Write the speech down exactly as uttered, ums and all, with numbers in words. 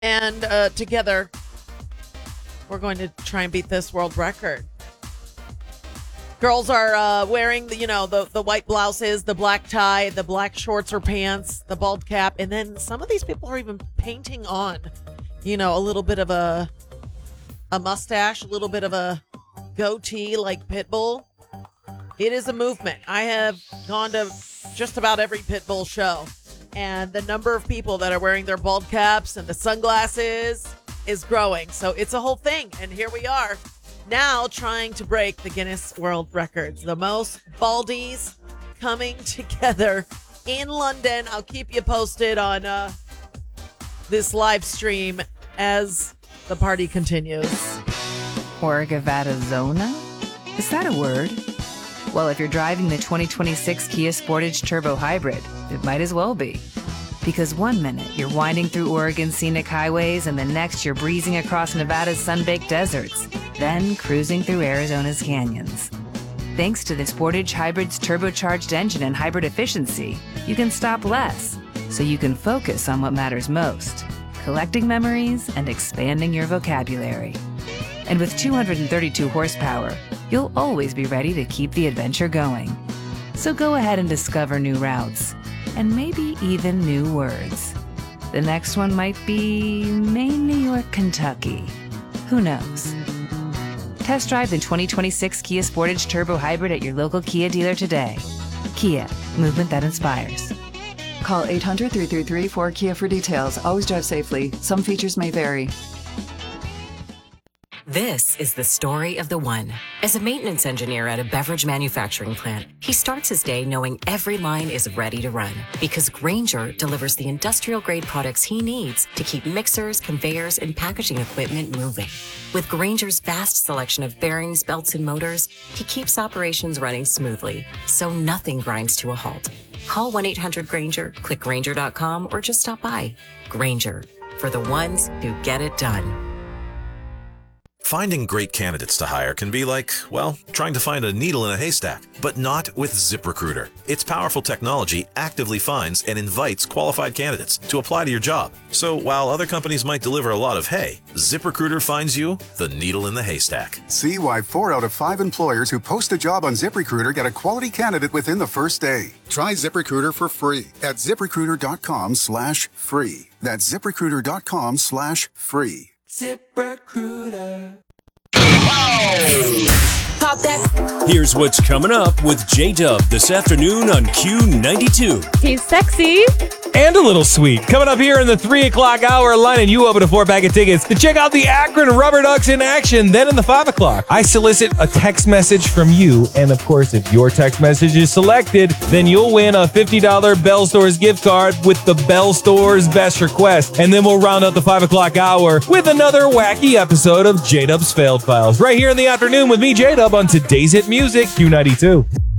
And uh, together, we're going to try and beat this world record. Girls are uh, wearing, the, you know, the, the white blouses, the black tie, the black shorts or pants, the bald cap. And then some of these people are even painting on, you know, a little bit of a, a mustache, a little bit of a goatee like Pitbull. It is a movement. I have gone to just about every Pitbull show. And the number of people that are wearing their bald caps and the sunglasses is growing. So it's a whole thing. And here we are now trying to break the Guinness World Records. The most baldies coming together in London. I'll keep you posted on uh, this live stream as the party continues. Orgavadazona? Is that a word? Well, if you're driving the twenty twenty-six Kia Sportage Turbo Hybrid, it might as well be. Because one minute you're winding through Oregon's scenic highways and the next you're breezing across Nevada's sun-baked deserts, then cruising through Arizona's canyons. Thanks to the Sportage Hybrid's turbocharged engine and hybrid efficiency, you can stop less, so you can focus on what matters most, collecting memories and expanding your vocabulary. And with two hundred thirty-two horsepower, you'll always be ready to keep the adventure going. So go ahead and discover new routes, and maybe even new words. The next one might be Maine, New York, Kentucky. Who knows? Test drive the twenty twenty-six Kia Sportage Turbo Hybrid at your local Kia dealer today. Kia, movement that inspires. Call eight hundred, three three three, four Kia for details. Always drive safely. Some features may vary. This is the story of the one. As a maintenance engineer at a beverage manufacturing plant, he starts his day knowing every line is ready to run because Grainger delivers the industrial-grade products he needs to keep mixers, conveyors, and packaging equipment moving. With Grainger's vast selection of bearings, belts, and motors, he keeps operations running smoothly, so nothing grinds to a halt. Call one eight hundred Grainger, click Grainger dot com, or just stop by. Grainger, for the ones who get it done. Finding great candidates to hire can be like, well, trying to find a needle in a haystack, but not with ZipRecruiter. Its powerful technology actively finds and invites qualified candidates to apply to your job. So while other companies might deliver a lot of hay, ZipRecruiter finds you the needle in the haystack. See why four out of five employers who post a job on ZipRecruiter get a quality candidate within the first day. Try ZipRecruiter for free at ZipRecruiter.com slash free. That's ZipRecruiter.com slash free. ZipRecruiter. Pop that. Here's what's coming up with J-Dub this afternoon on Q ninety-two. He's sexy. And a little sweet. Coming up here in the three o'clock hour, lining you up with a four-pack of tickets to check out the Akron Rubber Ducks in action. Then in the five o'clock, I solicit a text message from you. And of course, if your text message is selected, then you'll win a fifty dollars Bell Stores gift card with the Bell Stores Best Request. And then we'll round out the five o'clock hour with another wacky episode of J-Dub's Failed Files. Right here in the afternoon with me, J-Dub, on today's hit music, Q ninety-two.